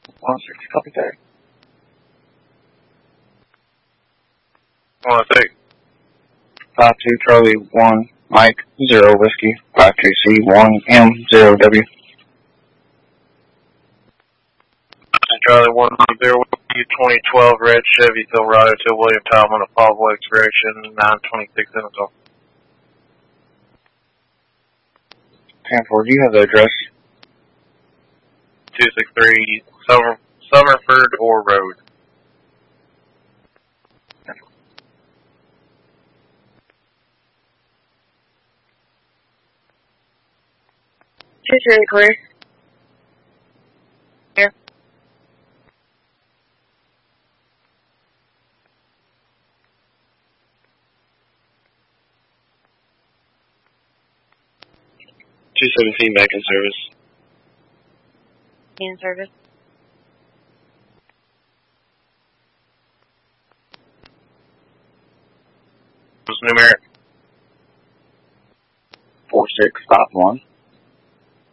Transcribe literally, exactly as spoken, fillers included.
one sixty, copy that. one six. five two Charlie one Mike zero Whiskey five two C one M zero W. Charlie one zero twenty twelve red Chevy Silverado to William Talman of Pablo expiration nine twenty-six in the ten four, do you have the address? two six three Summer, Summerford Orr Road. two two eight clear. Here. two seventeen back in service. In service. What's numeric? four six five one.